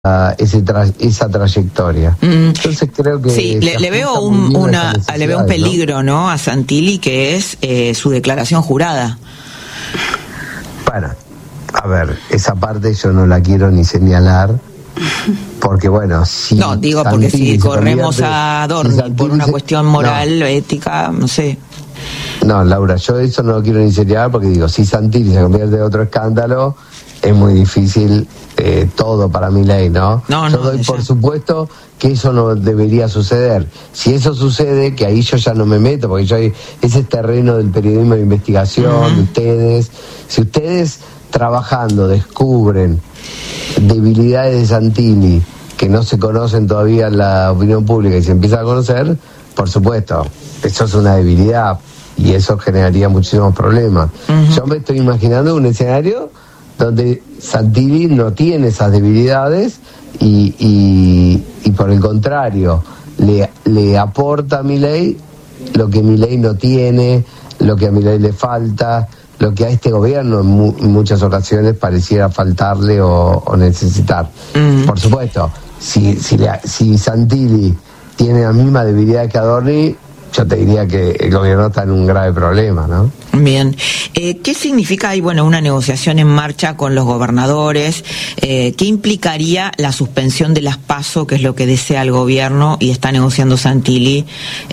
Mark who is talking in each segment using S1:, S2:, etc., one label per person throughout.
S1: esa trayectoria. Entonces creo que
S2: sí, le veo un peligro, ¿no? A Santilli, que es su declaración jurada.
S1: Bueno, a ver, esa parte yo no la quiero ni señalar, porque bueno, si
S2: no, digo
S1: Santilli,
S2: porque si corremos a Adorni por una cuestión moral, ética, no sé.
S1: No, Laura, yo eso no lo quiero ni señalar, porque digo, si Santilli se convierte en otro escándalo, es muy difícil todo para Milei, ¿no? Yo doy por supuesto que eso no debería suceder. Si eso sucede, que ahí yo ya no me meto, porque ese es terreno del periodismo de investigación, de ustedes. Si ustedes trabajando descubren debilidades de Santilli que no se conocen todavía en la opinión pública y se empiezan a conocer, por supuesto, eso es una debilidad y eso generaría muchísimos problemas. Yo me estoy imaginando un escenario donde Santilli no tiene esas debilidades y por el contrario le aporta a Milei lo que Milei no tiene, lo que a Milei le falta, lo que a este gobierno en muchas ocasiones pareciera faltarle o necesitar. Por supuesto, si Santilli tiene la misma debilidad que Adorni, yo te diría que el gobierno está en un grave problema, ¿no?
S2: Bien. ¿Qué significa? Hay, una negociación en marcha con los gobernadores. ¿Qué implicaría la suspensión de las PASO, que es lo que desea el gobierno y está negociando Santilli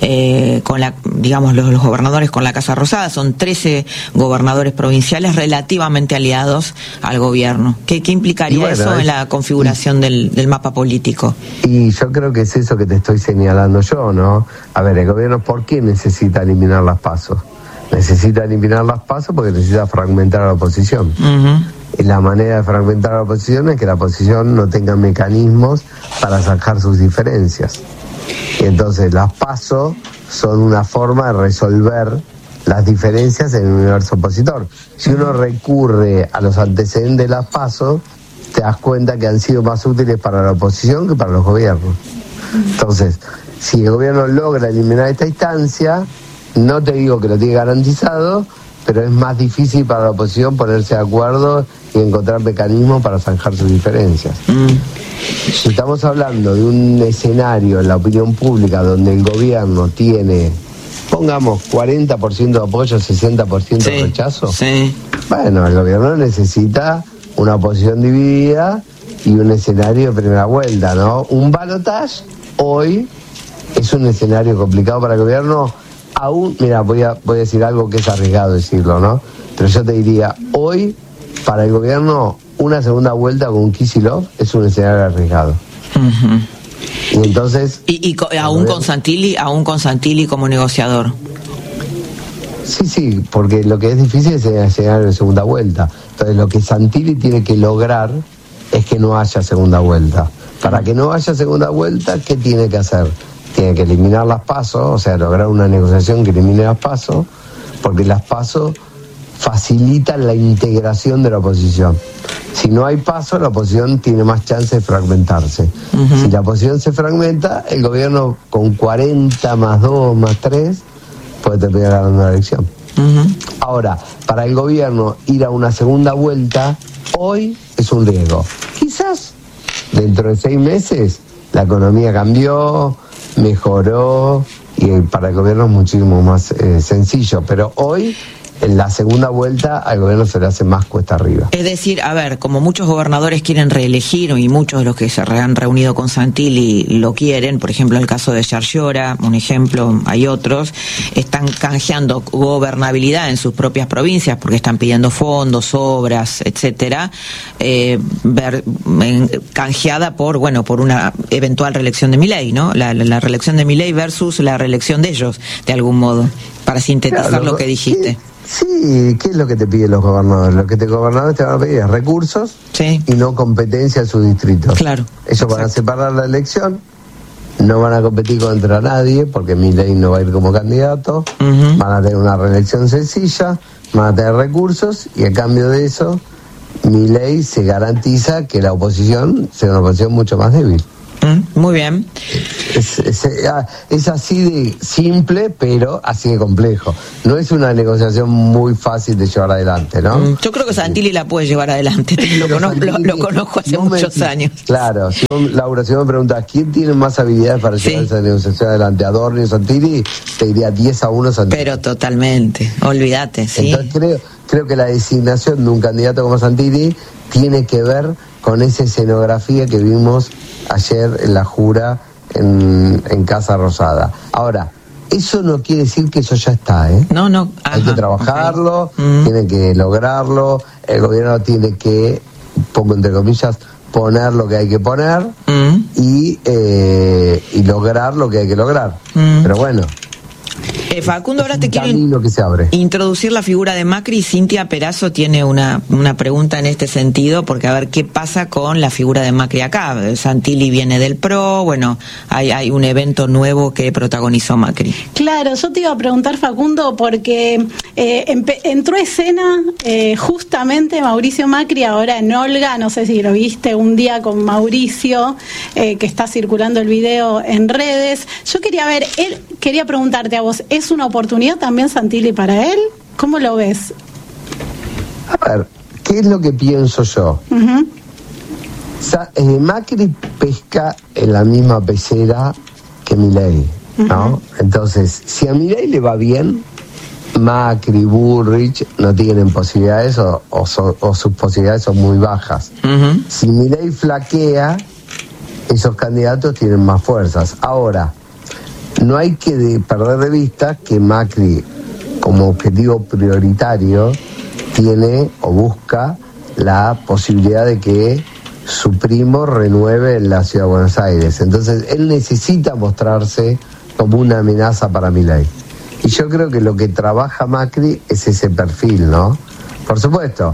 S2: con los gobernadores con la Casa Rosada? Son 13 gobernadores provinciales relativamente aliados al gobierno. ¿Qué implicaría eso en la configuración del mapa político? Y
S1: yo creo que es eso que te estoy señalando yo, ¿no? A ver, el gobierno, ¿por qué necesita eliminar las PASO? Necesita eliminar las PASO porque necesita fragmentar a la oposición. Y la manera de fragmentar a la oposición es que la oposición no tenga mecanismos para zanjar sus diferencias. Y entonces las PASO son una forma de resolver las diferencias en el universo opositor. Si uno recurre a los antecedentes de las PASO, te das cuenta que han sido más útiles para la oposición que para los gobiernos. Entonces, si el gobierno logra eliminar esta instancia, no te digo que lo tiene garantizado, pero es más difícil para la oposición ponerse de acuerdo y encontrar mecanismos para zanjar sus diferencias. Si estamos hablando de un escenario en la opinión pública donde el gobierno tiene, pongamos, 40% de apoyo, 60% de rechazo, bueno, el gobierno necesita una oposición dividida y un escenario de primera vuelta, ¿no? Un balotaje hoy es un escenario complicado para el gobierno. Aún, mira, voy a decir algo que es arriesgado decirlo, ¿no? Pero yo te diría, hoy, para el gobierno, una segunda vuelta con Kicillof es un escenario arriesgado. Y entonces... ¿Y aún con Santilli como negociador? Sí, porque lo que es difícil es llegar a segunda vuelta. Entonces, lo que Santilli tiene que lograr es que no haya segunda vuelta. Para que no haya segunda vuelta, ¿qué tiene que hacer? Tiene que eliminar las PASO, o sea, lograr una negociación que elimine las PASO, porque las PASO facilitan la integración de la oposición. Si no hay PASO, la oposición tiene más chance de fragmentarse. Si la oposición se fragmenta, el gobierno con 40 más 2 más 3 puede terminar ganando la elección. Ahora, para el gobierno ir a una segunda vuelta, hoy es un riesgo. Quizás dentro de 6 meses la economía cambió, mejoró y para el gobierno es muchísimo más sencillo, pero hoy en la segunda vuelta al gobierno se le hace más cuesta arriba. Es decir, a ver, como muchos gobernadores quieren reelegir y muchos de los que se han reunido con Santilli lo quieren, por ejemplo el caso de Sciarciora, un ejemplo, hay otros, están canjeando gobernabilidad en sus propias provincias porque están pidiendo fondos, obras, etcétera, canjeada por una eventual reelección de Milei, ¿no? La reelección de Milei versus la reelección de ellos, de algún modo, para sintetizar lo que dijiste. Sí, ¿qué es lo que te piden los gobernadores? Lo que los gobernadores te van a pedir es recursos y no competencia en sus distritos. Claro. Ellos van a separar la elección, no van a competir contra nadie, porque Milei no va a ir como candidato, van a tener una reelección sencilla, van a tener recursos, y a cambio de eso, Milei se garantiza que la oposición sea una oposición mucho más débil.
S2: Muy bien.
S1: Es así de simple, pero así de complejo. No es una negociación muy fácil de llevar adelante, ¿no?
S2: Yo creo que Santilli la puede llevar adelante. Lo conozco hace muchos años.
S1: Claro, Laura, si me preguntas quién tiene más habilidades para llevar esa negociación adelante, Adorni o Santilli, te diría 10-1 Santilli.
S2: Pero totalmente, olvídate, sí.
S1: Entonces creo que la designación de un candidato como Santilli tiene que ver con esa escenografía que vimos ayer en la jura en Casa Rosada. Ahora, eso no quiere decir que eso ya está, ¿eh?
S2: No. Ajá,
S1: hay que trabajarlo, tiene que lograrlo, el gobierno tiene que, pongo entre comillas, poner lo que hay que poner y lograr lo que hay que lograr. Pero bueno.
S2: Facundo, ahora te quiero
S1: que se abre.
S2: Introducir la figura de Macri. Cintia Perazo tiene una pregunta en este sentido, porque a ver qué pasa con la figura de Macri acá. Santilli viene del PRO, bueno, hay un evento nuevo que protagonizó Macri.
S3: Claro, yo te iba a preguntar, Facundo, porque entró a escena justamente Mauricio Macri ahora en Olga, no sé si lo viste, un día con Mauricio, que está circulando el video en redes. Yo quería preguntarte a vos, ¿es una oportunidad también Santilli para él? ¿Cómo lo ves?
S1: A ver, ¿qué es lo que pienso yo? Macri pesca en la misma pecera que Milei, ¿no? Entonces, si a Milei le va bien, Macri, Bullrich no tienen posibilidades o sus posibilidades son muy bajas. Si Milei flaquea, esos candidatos tienen más fuerzas. Ahora, no hay que perder de vista que Macri, como objetivo prioritario, tiene o busca la posibilidad de que su primo renueve en la Ciudad de Buenos Aires. Entonces, él necesita mostrarse como una amenaza para Milei. Y yo creo que lo que trabaja Macri es ese perfil, ¿no? Por supuesto,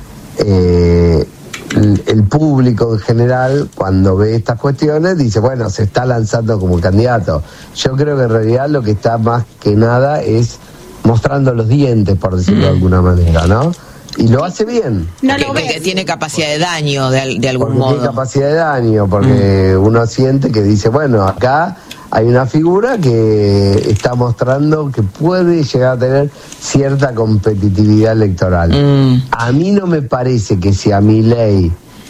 S1: el público en general, cuando ve estas cuestiones, dice, bueno, se está lanzando como candidato. Yo creo que en realidad lo que está más que nada es mostrando los dientes, por decirlo de alguna manera, ¿no? Y lo hace bien.
S2: Porque tiene capacidad de daño de algún modo.
S1: Tiene capacidad de daño, porque uno siente que dice, bueno, acá hay una figura que está mostrando que puede llegar a tener cierta competitividad electoral. A mí no me parece que si Milei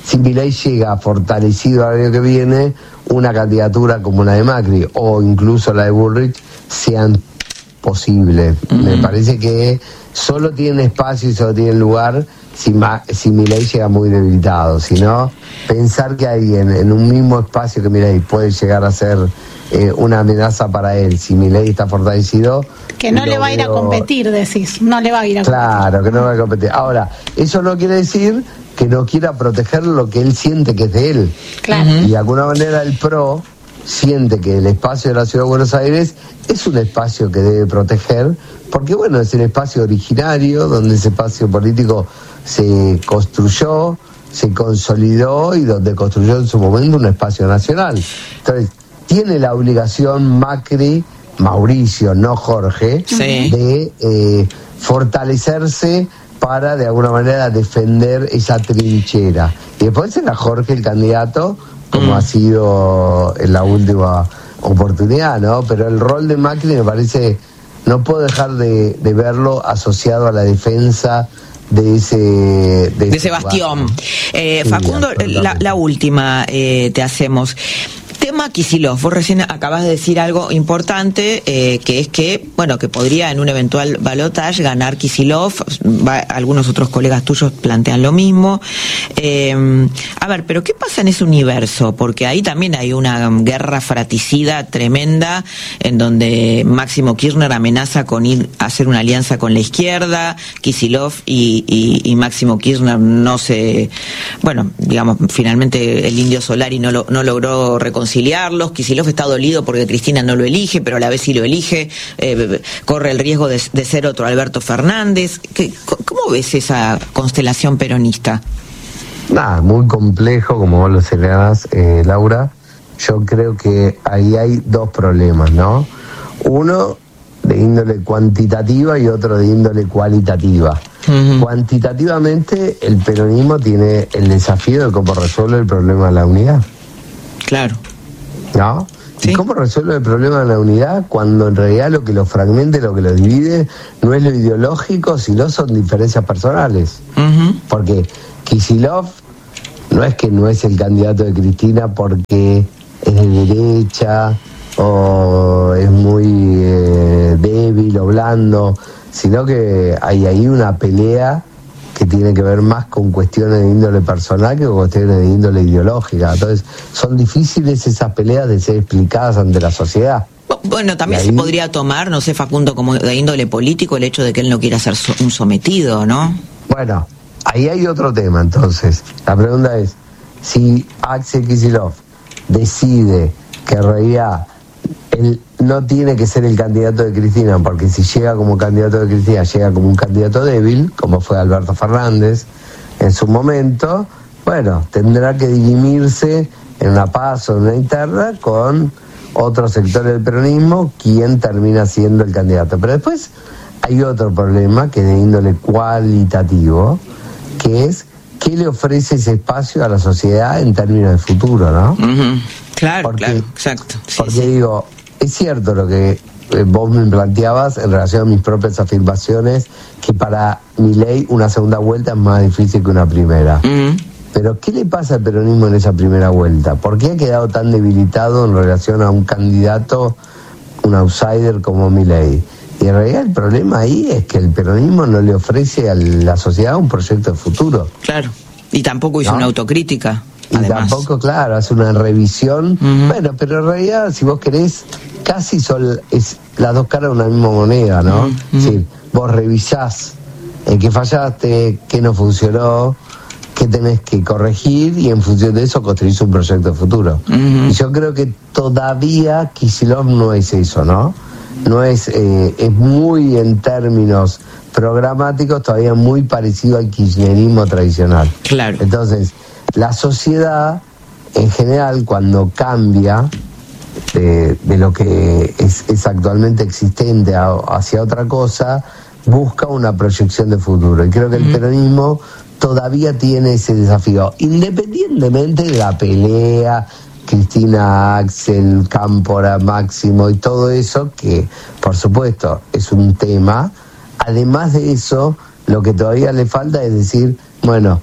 S1: llega fortalecido al año que viene, una candidatura como la de Macri o incluso la de Bullrich sean posibles. Me parece que solo tiene espacio y solo tiene lugar si Milei llega muy debilitado. Si no, pensar que alguien en un mismo espacio que Milei puede llegar a ser una amenaza para él, si Milei está fortalecido,
S3: que no le va a ir a competir, decís, no le va a ir a competir.
S1: Claro, que no va a competir. Ahora, eso no quiere decir que no quiera proteger lo que él siente que es de él.
S3: Claro.
S1: Y de alguna manera el PRO siente que el espacio de la Ciudad de Buenos Aires es un espacio que debe proteger, porque bueno, es el espacio originario donde ese espacio político se construyó, se consolidó y donde construyó en su momento un espacio nacional. Entonces, tiene la obligación Mauricio, no Jorge, de fortalecerse para de alguna manera defender esa trinchera. Y después será Jorge el candidato, como ha sido en la última oportunidad, ¿no? Pero el rol de Macri me parece, no puedo dejar de verlo asociado a la defensa de ese
S2: bastión. Facundo, la última te hacemos. Tema Kicillof, vos recién acabas de decir algo importante, que es que podría en un eventual balotaje ganar Kicillof. Algunos otros colegas tuyos plantean lo mismo. A ver, pero ¿qué pasa en ese universo? Porque ahí también hay una guerra fratricida tremenda, en donde Máximo Kirchner amenaza con ir a hacer una alianza con la izquierda. Kicillof y Máximo Kirchner finalmente el Indio Solari no logró reconciliarlos. Kicillof está dolido porque Cristina no lo elige, pero a la vez sí lo elige. Corre el riesgo de ser otro Alberto Fernández. ¿Cómo ves esa constelación peronista?
S1: Muy complejo, como vos lo señalás, Laura. Yo creo que ahí hay dos problemas, ¿no? Uno de índole cuantitativa y otro de índole cualitativa. Cuantitativamente, el peronismo tiene el desafío de cómo resuelve el problema de la unidad.
S2: Claro.
S1: ¿no?
S2: Sí.
S1: ¿Y cómo resuelve el problema de la unidad cuando en realidad lo que lo fragmenta, lo que lo divide, no es lo ideológico, sino son diferencias personales?
S2: Uh-huh.
S1: Porque Kicillof no es que no es el candidato de Cristina porque es de derecha o es muy débil o blando, sino que hay ahí una pelea que tiene que ver más con cuestiones de índole personal que con cuestiones de índole ideológica. Entonces, son difíciles esas peleas de ser explicadas ante la sociedad.
S2: Bueno, también
S1: ahí
S2: se podría tomar, no sé, Facundo, como de índole político el hecho de que él no quiera ser un sometido, ¿no?
S1: Bueno, ahí hay otro tema, entonces. La pregunta es, si Axel Kicillof decide que en realidad él no tiene que ser el candidato de Cristina, porque si llega como candidato de Cristina, llega como un candidato débil, como fue Alberto Fernández en su momento, bueno, tendrá que dirimirse en una PASO, en una interna, con otros sectores del peronismo, quien termina siendo el candidato. Pero después hay otro problema que es de índole cualitativo, que es qué le ofrece ese espacio a la sociedad en términos de futuro, ¿no?
S2: Uh-huh. Claro,
S1: Porque,
S2: claro, exacto. Sí,
S1: porque
S2: sí.
S1: digo, es cierto lo que vos me planteabas en relación a mis propias afirmaciones, que para Milei una segunda vuelta es más difícil que una primera.
S2: Uh-huh.
S1: Pero ¿qué le pasa al peronismo en esa primera vuelta? ¿Por qué ha quedado tan debilitado en relación a un candidato, un outsider como Milei? Y en realidad el problema ahí es que el peronismo no le ofrece a la sociedad un proyecto de futuro.
S2: Claro, y tampoco hizo una autocrítica.
S1: Y
S2: además.
S1: tampoco, claro, hace una revisión.
S2: Uh-huh.
S1: Bueno, pero en realidad, si vos querés, casi son las dos caras de una misma moneda, ¿no?
S2: Uh-huh.
S1: Es decir, vos revisás en qué fallaste, qué no funcionó, qué tenés que corregir, y en función de eso construís un proyecto de futuro.
S2: Uh-huh.
S1: Y yo creo que todavía Kicillof no es eso, ¿no? No es, es muy en términos programáticos todavía muy parecido al kirchnerismo tradicional.
S2: Claro.
S1: Entonces, la sociedad en general, cuando cambia de lo que es actualmente existente hacia otra cosa, busca una proyección de futuro. Y creo que el peronismo todavía tiene ese desafío, independientemente de la pelea Cristina, Axel, Cámpora, Máximo y todo eso, que por supuesto es un tema. Además de eso, lo que todavía le falta es decir, bueno,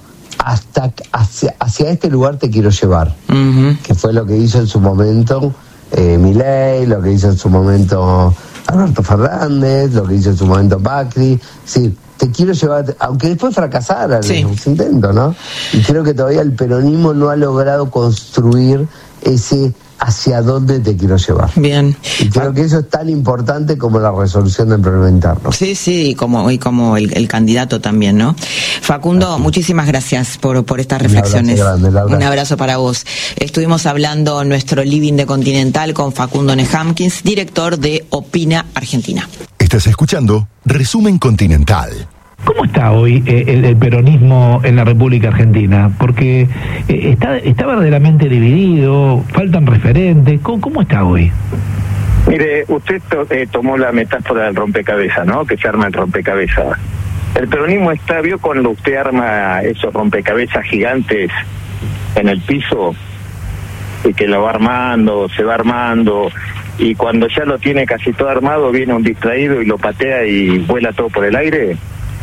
S1: hacia este lugar te quiero llevar,
S2: Uh-huh.
S1: que fue lo que hizo en su momento Milei, lo que hizo en su momento Alberto Fernández, lo que hizo en su momento Macri. Sí, te quiero llevar, aunque después fracasaran los intentos, ¿no? Y creo que todavía el peronismo no ha logrado construir ese hacia dónde te quiero llevar.
S2: Bien.
S1: Y creo que eso es tan importante como la resolución del problema interno.
S2: Sí, sí, y como el candidato también, ¿no? Facundo, muchísimas gracias por estas reflexiones.
S1: Un abrazo grande, Laura.
S2: Un abrazo para vos. Estuvimos hablando en nuestro Living de Continental con Facundo Nehamkins, director de Opina Argentina.
S4: Estás escuchando Resumen Continental.
S5: ¿Cómo está hoy el peronismo en la República Argentina? Porque está verdaderamente dividido, faltan referentes. ¿Cómo está hoy?
S6: Mire, usted tomó la metáfora del rompecabezas, ¿no? Que se arma el rompecabezas. El peronismo está, ¿vio cuando usted arma esos rompecabezas gigantes en el piso? Y que lo va armando, se va armando, y cuando ya lo tiene casi todo armado, viene un distraído y lo patea y vuela todo por el aire.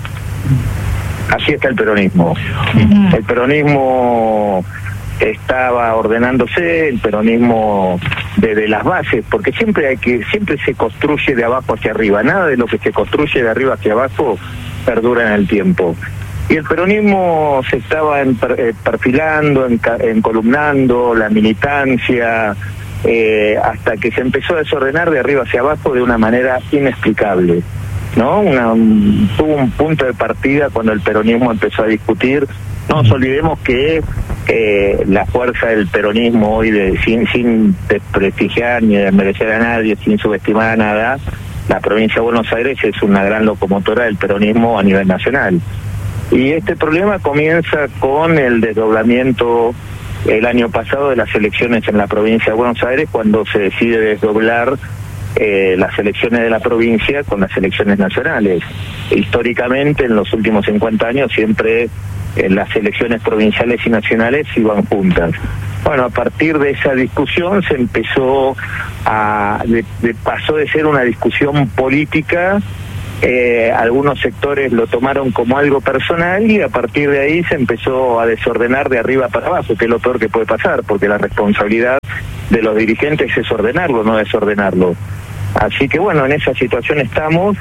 S6: Así está el peronismo. El peronismo estaba ordenándose, el peronismo desde las bases, porque siempre se construye de abajo hacia arriba. Nada de lo que se construye de arriba hacia abajo perdura en el tiempo. Y el peronismo se estaba perfilando, encolumnando la militancia, hasta que se empezó a desordenar de arriba hacia abajo de una manera inexplicable, ¿no? Tuvo un punto de partida cuando el peronismo empezó a discutir. No nos olvidemos que la fuerza del peronismo hoy, sin desprestigiar ni desmerecer a nadie, sin subestimar a nada, la provincia de Buenos Aires es una gran locomotora del peronismo a nivel nacional. Y este problema comienza con el desdoblamiento el año pasado de las elecciones en la provincia de Buenos Aires, cuando se decide desdoblar las elecciones de la provincia con las elecciones nacionales. Históricamente, en los últimos 50 años, siempre las elecciones provinciales y nacionales iban juntas. Bueno, a partir de esa discusión se empezó pasó de ser una discusión política. Algunos sectores lo tomaron como algo personal y a partir de ahí se empezó a desordenar de arriba para abajo, que es lo peor que puede pasar, porque la responsabilidad de los dirigentes es ordenarlo, no desordenarlo. Así que bueno, en esa situación estamos.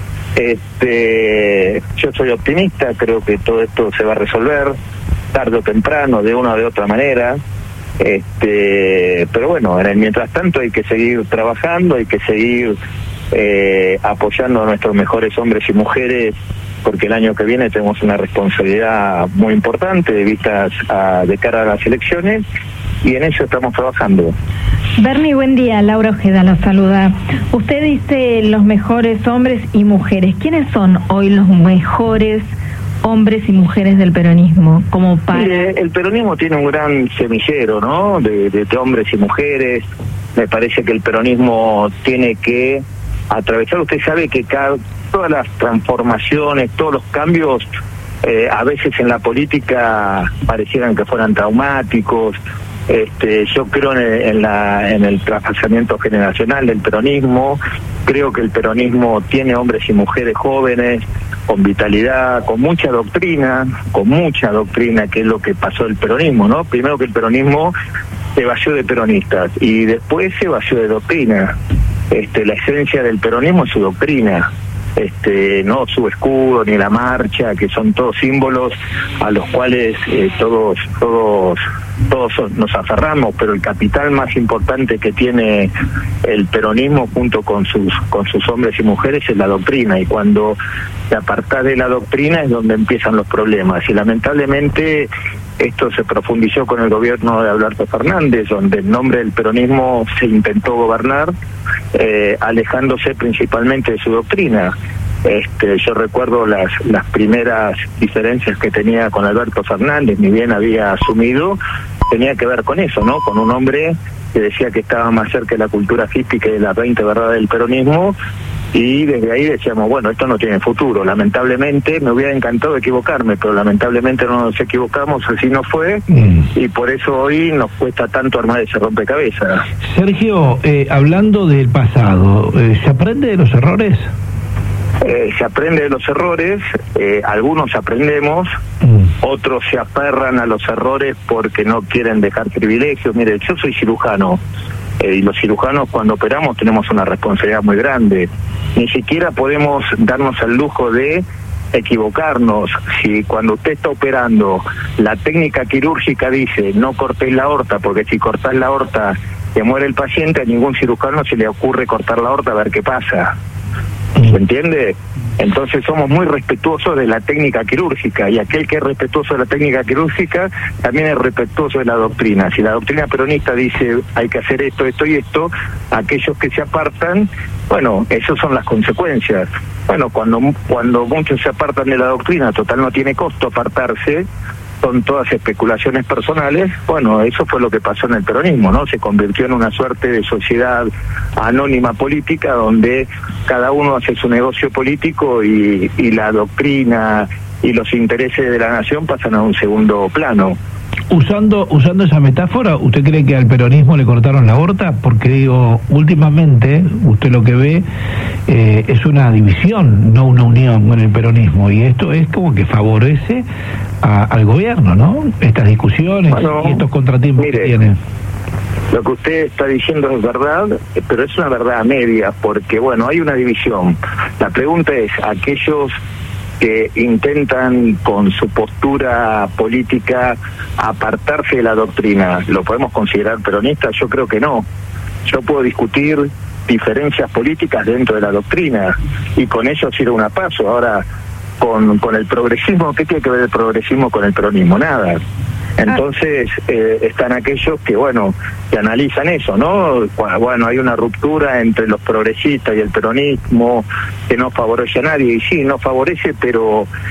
S6: Yo soy optimista, creo que todo esto se va a resolver tarde o temprano, de una o de otra manera. Pero bueno, en el mientras tanto hay que seguir trabajando, hay que seguir apoyando a nuestros mejores hombres y mujeres, porque el año que viene tenemos una responsabilidad muy importante de cara a las elecciones, y en eso estamos trabajando.
S7: Bernie, buen día. Laura Ojeda los saluda. Usted dice los mejores hombres y mujeres. ¿Quiénes son hoy los mejores hombres y mujeres del peronismo?
S6: Mire, el peronismo tiene un gran semillero, ¿no? De hombres y mujeres. Me parece que el peronismo tiene que atravesar. Usted sabe que todas las transformaciones, todos los cambios, a veces en la política parecieran que fueran traumáticos. Yo creo en el traspasamiento generacional del peronismo. Creo que el peronismo tiene hombres y mujeres jóvenes con vitalidad, con mucha doctrina, que es lo que pasó el peronismo, ¿no? Primero que el peronismo se vació de peronistas y después se vació de doctrina. La esencia del peronismo es su doctrina. No su escudo ni la marcha, que son todos símbolos a los cuales todos nos aferramos, pero el capital más importante que tiene el peronismo junto con sus hombres y mujeres es la doctrina, y cuando te apartás de la doctrina es donde empiezan los problemas, y lamentablemente esto se profundizó con el gobierno de Alberto Fernández, donde en nombre del peronismo se intentó gobernar, alejándose principalmente de su doctrina. Yo recuerdo las primeras diferencias que tenía con Alberto Fernández, ni bien había asumido, tenía que ver con eso, ¿no? Con un hombre que decía que estaba más cerca de la cultura hippie que de las 20 verdades del peronismo, y desde ahí decíamos, bueno, esto no tiene futuro. Lamentablemente, me hubiera encantado equivocarme, pero lamentablemente no nos equivocamos, así no fue, y por eso hoy nos cuesta tanto armar ese rompecabezas.
S5: Sergio, hablando del pasado, ¿se aprende de los errores?
S6: Se aprende de los errores, algunos aprendemos, otros se aferran a los errores porque no quieren dejar privilegios. Mire, yo soy cirujano, y los cirujanos cuando operamos tenemos una responsabilidad muy grande. Ni siquiera podemos darnos el lujo de equivocarnos. Si cuando usted está operando, la técnica quirúrgica dice no cortéis la aorta, porque si cortás la aorta te muere el paciente, a ningún cirujano se le ocurre cortar la aorta a ver qué pasa. ¿Se entiende? Entonces somos muy respetuosos de la técnica quirúrgica, y aquel que es respetuoso de la técnica quirúrgica también es respetuoso de la doctrina. Si la doctrina peronista dice hay que hacer esto, esto y esto, aquellos que se apartan, bueno, esas son las consecuencias. Bueno, cuando muchos se apartan de la doctrina, total no tiene costo apartarse, son todas especulaciones personales. Bueno, eso fue lo que pasó en el peronismo, ¿no? Se convirtió en una suerte de sociedad anónima política donde cada uno hace su negocio político y la doctrina y los intereses de la nación pasan a un segundo plano.
S5: Usando esa metáfora, ¿usted cree que al peronismo le cortaron la aorta? Porque digo, últimamente usted lo que ve es una división, no una unión con el peronismo, y esto es como que favorece al gobierno, ¿no? Estas discusiones, bueno, y estos contratiempos que tienen.
S6: Lo que usted está diciendo es verdad, pero es una verdad a media, porque bueno, hay una división. La pregunta es, aquellos que intentan con su postura política apartarse de la doctrina, ¿lo podemos considerar peronistas? Yo creo que no. Yo puedo discutir diferencias políticas dentro de la doctrina y con ello ir a una paso. Ahora, con el progresismo, ¿qué tiene que ver el progresismo con el peronismo? Nada. Entonces están aquellos que, bueno, que analizan eso, ¿no? Bueno, hay una ruptura entre los progresistas y el peronismo que no favorece a nadie, y sí, no favorece, pero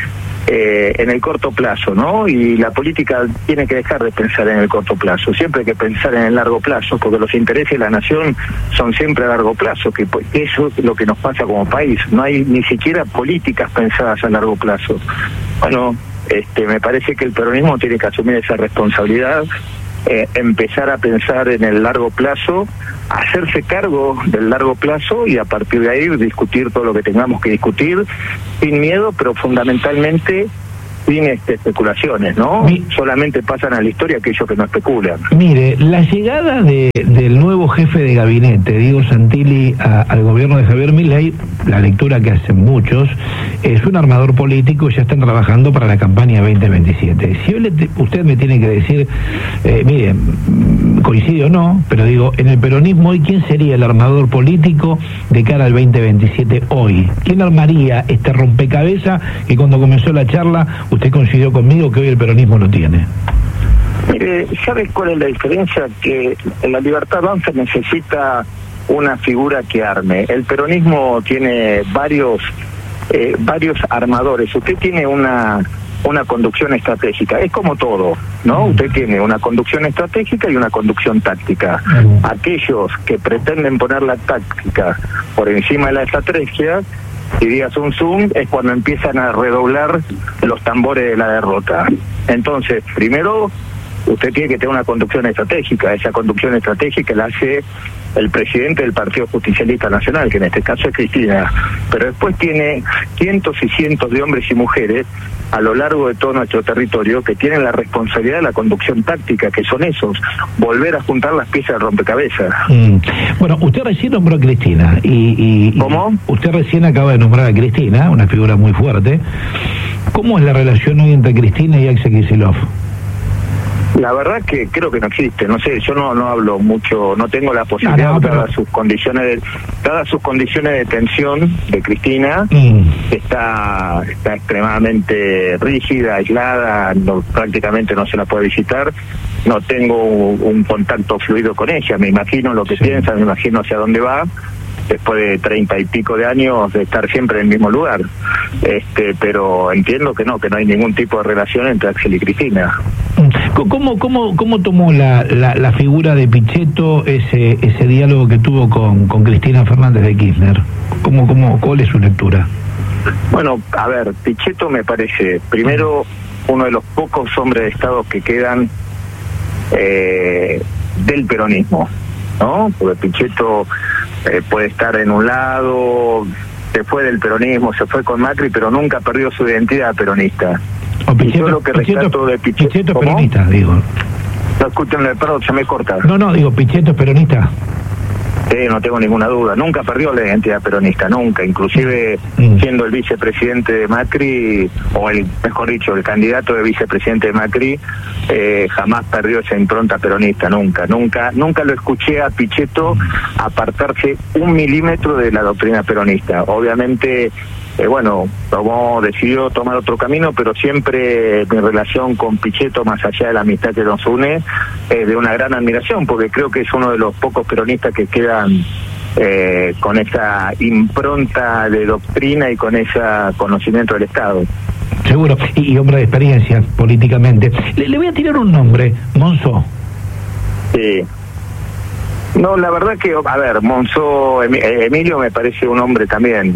S6: en el corto plazo, ¿no? Y la política tiene que dejar de pensar en el corto plazo, siempre hay que pensar en el largo plazo, porque los intereses de la nación son siempre a largo plazo, que eso es lo que nos pasa como país, no hay ni siquiera políticas pensadas a largo plazo. Bueno, me parece que el peronismo tiene que asumir esa responsabilidad, empezar a pensar en el largo plazo, hacerse cargo del largo plazo y a partir de ahí discutir todo lo que tengamos que discutir sin miedo, pero fundamentalmente sin especulaciones, ¿no? Solamente pasan a la historia aquellos que no especulan.
S5: Mire, la llegada del nuevo jefe de gabinete, Diego Santilli, al gobierno de Javier Milei, la lectura que hacen muchos, es un armador político y ya están trabajando para la campaña 2027. Si usted me tiene que decir, mire, coincide o no, pero digo, en el peronismo hoy, ¿quién sería el armador político de cara al 2027 hoy? ¿Quién armaría este rompecabezas que cuando comenzó la charla usted coincidió conmigo que hoy el peronismo lo tiene?
S6: Mire, ¿sabes cuál es la diferencia? Que en la Libertad Avanza necesita una figura que arme. El peronismo tiene varios armadores. Usted tiene una conducción estratégica, es como todo, ¿no? Usted tiene una conducción estratégica y una conducción táctica. Aquellos que pretenden poner la táctica por encima de la estrategia, diría Sun Tzu, es cuando empiezan a redoblar los tambores de la derrota. Entonces, primero, usted tiene que tener una conducción estratégica. Esa conducción estratégica la hace el presidente del Partido Justicialista Nacional, que en este caso es Cristina, pero después tiene cientos y cientos de hombres y mujeres a lo largo de todo nuestro territorio que tienen la responsabilidad de la conducción táctica, que son esos, volver a juntar las piezas del rompecabezas.
S5: Bueno, usted recién nombró a Cristina
S6: ¿Cómo?
S5: Usted recién acaba de nombrar a Cristina, una figura muy fuerte. ¿Cómo es la relación hoy entre Cristina y Axel Kicillof?
S6: La verdad que creo que no existe, no sé, yo no hablo mucho, no tengo la posibilidad, dadas sus condiciones de tensión de Cristina, está extremadamente rígida, aislada, prácticamente no se la puede visitar, no tengo un contacto fluido con ella, me imagino lo que piensa, me imagino hacia dónde va, después de 30 y pico de años de estar siempre en el mismo lugar, pero entiendo que no hay ningún tipo de relación entre Axel y Cristina.
S5: ¿Cómo tomó la figura de Pichetto ese diálogo que tuvo con Cristina Fernández de Kirchner? ¿Cuál es su lectura?
S6: Bueno, a ver, Pichetto me parece, primero, uno de los pocos hombres de Estado que quedan del peronismo, ¿no? Porque Pichetto puede estar en un lado, se fue del peronismo, se fue con Macri, pero nunca perdió su identidad peronista.
S5: Pichetto,
S6: lo que rescato de
S5: Pichetto es peronista, digo.
S6: No, escúchenme, perdón, se me corta.
S5: No, digo, Pichetto es peronista.
S6: Sí, no tengo ninguna duda. Nunca perdió la identidad peronista, nunca. Inclusive siendo el vicepresidente de Macri, o mejor dicho, el candidato de vicepresidente de Macri, jamás perdió esa impronta peronista, nunca lo escuché a Pichetto apartarse 1 milímetro de la doctrina peronista. Obviamente, decidió tomar otro camino, pero siempre mi relación con Pichetto, más allá de la amistad que nos une, es de una gran admiración, porque creo que es uno de los pocos peronistas que quedan con esa impronta de doctrina y con ese conocimiento del Estado.
S5: Seguro, y hombre de experiencia políticamente. Le voy a tirar un nombre, Monzó.
S6: Sí. No, la verdad que, a ver, Monzó, Emilio me parece un hombre también,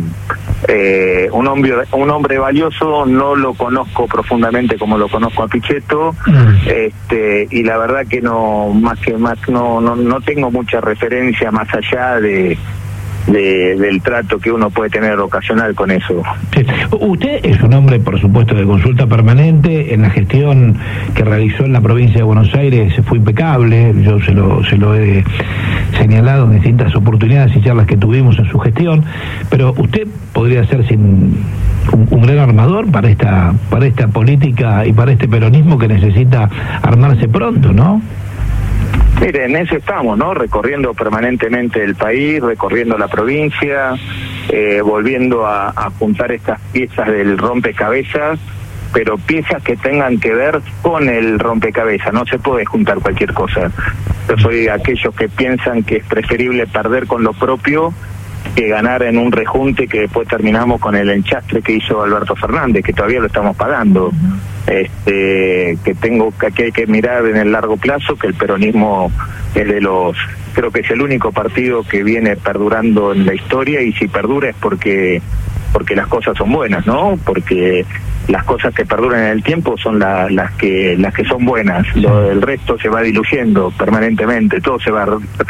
S6: un hombre valioso, no lo conozco profundamente como lo conozco a Pichetto, y la verdad que no tengo mucha referencia más allá del trato que uno puede tener ocasional con eso.
S5: Sí. Usted es un hombre, por supuesto, de consulta permanente. En la gestión que realizó en la provincia de Buenos Aires fue impecable. Yo se lo he señalado en distintas oportunidades y charlas que tuvimos en su gestión. Pero usted podría ser un gran armador para esta política y para este peronismo que necesita armarse pronto, ¿no?
S6: Mire, en eso estamos, ¿no? Recorriendo permanentemente el país, recorriendo la provincia, volviendo a juntar estas piezas del rompecabezas, pero piezas que tengan que ver con el rompecabezas, no se puede juntar cualquier cosa. Yo soy de aquellos que piensan que es preferible perder con lo propio que ganar en un rejunte que después terminamos con el enchastre que hizo Alberto Fernández, que todavía lo estamos pagando. Que hay que mirar en el largo plazo, que el peronismo es creo que es el único partido que viene perdurando en la historia, y si perdura es porque las cosas son buenas, ¿no? Porque las cosas que perduran en el tiempo son las que son buenas. El resto se va diluyendo permanentemente, todo se va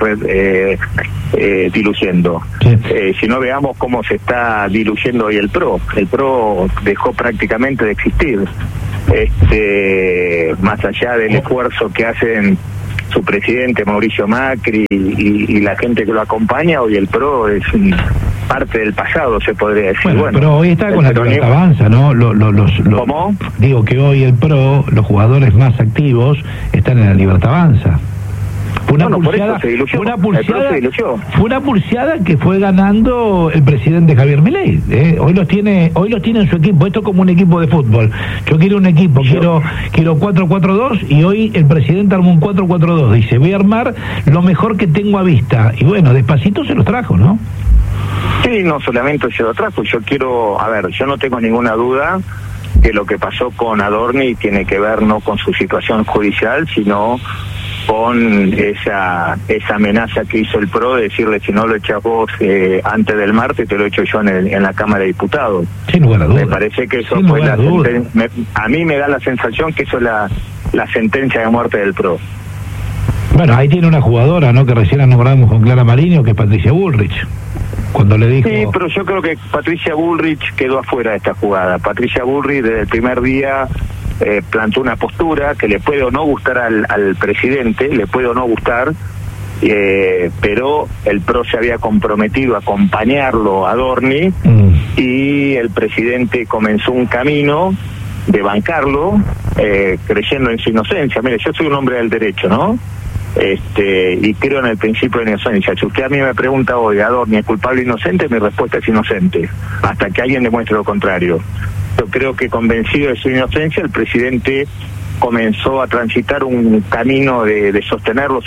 S6: diluyendo. Sí. Si no, veamos cómo se está diluyendo hoy el PRO. El PRO dejó prácticamente de existir. Más allá del esfuerzo que hacen su presidente Mauricio Macri y la gente que lo acompaña, hoy el PRO es parte del pasado, se podría decir. Bueno,
S5: pero hoy está con la Libertad Avanza, ¿no?
S6: ¿Cómo?
S5: Digo que hoy el PRO, los jugadores más activos están en la Libertad Avanza. Fue una pulseada que fue ganando el presidente Javier Milei. Hoy los tiene en su equipo. Esto es como un equipo de fútbol. Yo quiero un equipo, quiero 4-4-2, y hoy el presidente armó un 4-4-2. Dice, voy a armar lo mejor que tengo a vista. Y bueno, despacito se los trajo, ¿no?
S6: Sí, no solamente se lo trajo. Yo no tengo ninguna duda que lo que pasó con Adorni tiene que ver no con su situación judicial, sino con esa amenaza que hizo el PRO de decirle, si no lo echas vos antes del martes, te lo echo yo en la Cámara de Diputados.
S5: Sin lugar a dudas.
S6: Me parece que eso fue a mí me da la sensación que eso es la sentencia de muerte del PRO.
S5: Bueno, ahí tiene una jugadora, ¿no?, que recién nombramos con Clara Mariño, que es Patricia Bullrich. Cuando le dijo...
S6: Sí, pero yo creo que Patricia Bullrich quedó afuera de esta jugada. Patricia Bullrich desde el primer día plantó una postura que le puede o no gustar al presidente, le puede o no gustar, pero el PRO se había comprometido a acompañarlo a Adorni, y el presidente comenzó un camino de bancarlo, creyendo en su inocencia. Mire, yo soy un hombre del derecho, ¿no? Y creo en el principio de inocencia. Si usted a mí me pregunta hoy, Adorni, ¿es culpable o inocente?, mi respuesta es inocente, hasta que alguien demuestre lo contrario. Yo creo que, convencido de su inocencia, el presidente comenzó a transitar un camino de sostenerlo,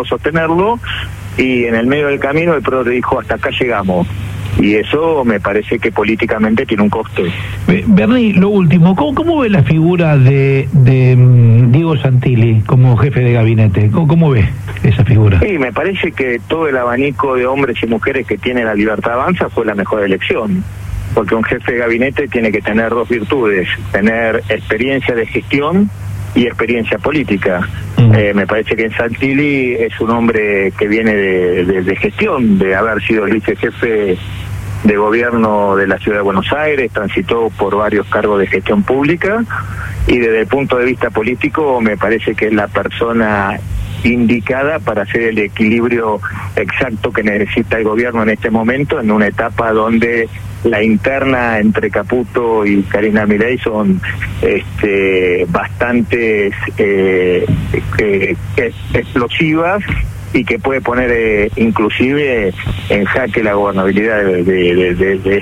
S6: y en el medio del camino el PRO dijo, hasta acá llegamos. Y eso me parece que políticamente tiene un costo.
S5: Bernie, lo último, ¿cómo ve la figura de Diego Santilli como jefe de gabinete? ¿Cómo ve esa figura?
S6: Sí, me parece que todo el abanico de hombres y mujeres que tiene la Libertad Avanza fue la mejor elección. Porque un jefe de gabinete tiene que tener dos virtudes: tener experiencia de gestión y experiencia política. Me parece que Santilli es un hombre que viene de gestión, de haber sido el vicejefe de gobierno de la Ciudad de Buenos Aires, transitó por varios cargos de gestión pública, y desde el punto de vista político me parece que es la persona indicada para hacer el equilibrio exacto que necesita el gobierno en este momento, en una etapa donde la interna entre Caputo y Karina Milei son bastante explosivas, y que puede poner inclusive en jaque la gobernabilidad de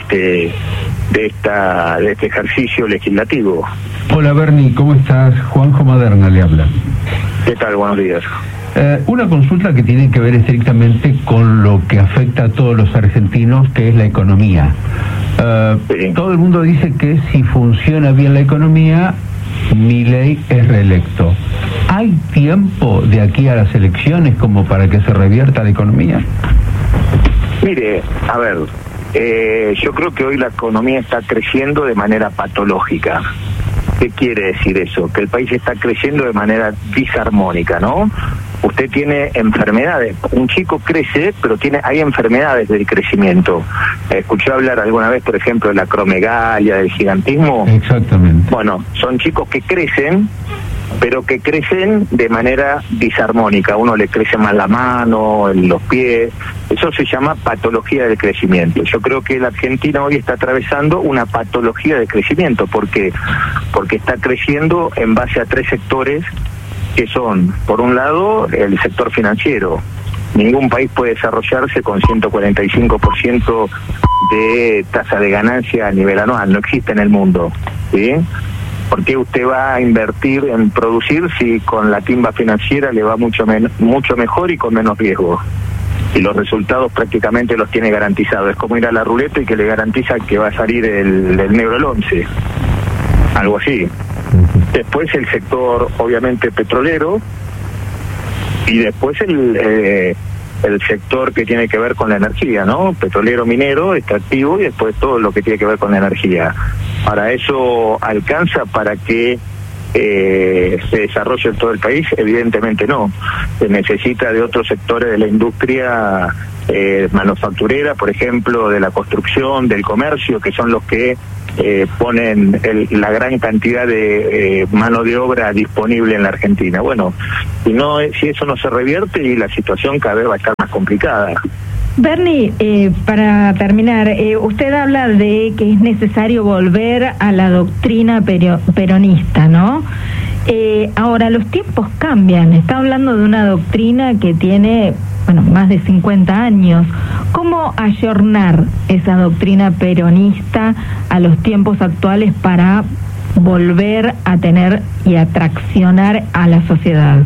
S6: este ejercicio legislativo.
S8: Hola Bernie, ¿cómo estás? Juanjo Maderna le habla.
S6: ¿Qué tal? Buenos días.
S8: Una consulta que tiene que ver estrictamente con lo que afecta a todos los argentinos, que es la economía. Sí. Todo el mundo dice que si funciona bien la economía, Milei es reelecto. ¿Hay tiempo de aquí a las elecciones como para que se revierta la economía?
S6: Mire, a ver, yo creo que hoy la economía está creciendo de manera patológica. ¿Qué quiere decir eso? Que el país está creciendo de manera disarmónica, ¿no? Usted tiene enfermedades. Un chico crece, pero hay enfermedades del crecimiento. ¿Escuchó hablar alguna vez, por ejemplo, de la acromegalia, del gigantismo?
S8: Exactamente.
S6: Bueno, son chicos que crecen, pero que crecen de manera disarmónica. A uno le crece más la mano, los pies. Eso se llama patología del crecimiento. Yo creo que la Argentina hoy está atravesando una patología de crecimiento. ¿Por qué? Porque está creciendo en base a tres sectores, que son, por un lado, el sector financiero. Ningún país puede desarrollarse con 145% de tasa de ganancia a nivel anual. No existe en el mundo, ¿sí? ¿Por qué usted va a invertir en producir si con la timba financiera le va mucho mejor y con menos riesgo? y los resultados prácticamente los tiene garantizados. Es como ir a la ruleta y que le garantiza que va a salir el negro el 11, algo así. Después el sector obviamente petrolero, y después el sector que tiene que ver con la energía, ¿no? Petrolero, minero, extractivo, y después todo lo que tiene que ver con la energía. Para eso alcanza para que se desarrolle en todo el país, evidentemente no. Se necesita de otros sectores de la industria manufacturera, por ejemplo, de la construcción, del comercio, que son los que ponen la gran cantidad de mano de obra disponible en la Argentina. Bueno, si eso no se revierte, y la situación cada vez va a estar más complicada.
S7: Bernie, para terminar, usted habla de que es necesario volver a la doctrina peronista, ¿no? Ahora, los tiempos cambian. Está hablando de una doctrina que tiene, más de 50 años. ¿Cómo ayornar esa doctrina peronista a los tiempos actuales para volver a tener y atraccionar a la sociedad?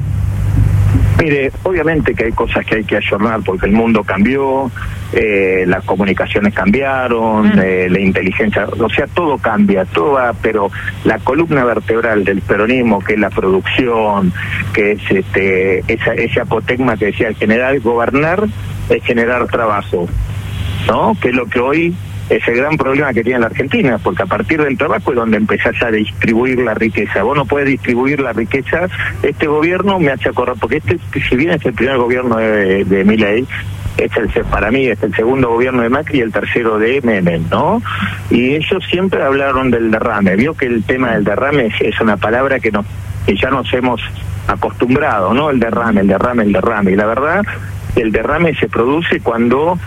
S6: Mire, obviamente que hay cosas que hay que ayornar porque el mundo cambió, las comunicaciones cambiaron, la inteligencia, o sea, todo cambia, todo va, pero la columna vertebral del peronismo, que es la producción, que es ese apotegma que decía el general, gobernar es generar trabajo, ¿no? Que es lo que hoy es el gran problema que tiene la Argentina, porque a partir del trabajo es donde empezás a distribuir la riqueza. Vos no podés distribuir la riqueza. Este gobierno me hace acordar, porque si bien es el primer gobierno de Milei, para mí es el segundo gobierno de Macri y el tercero de Menem, ¿no? Y ellos siempre hablaron del derrame. Vio que el tema del derrame es una palabra que ya nos hemos acostumbrado, ¿no? El derrame. Y la verdad, el derrame se produce cuando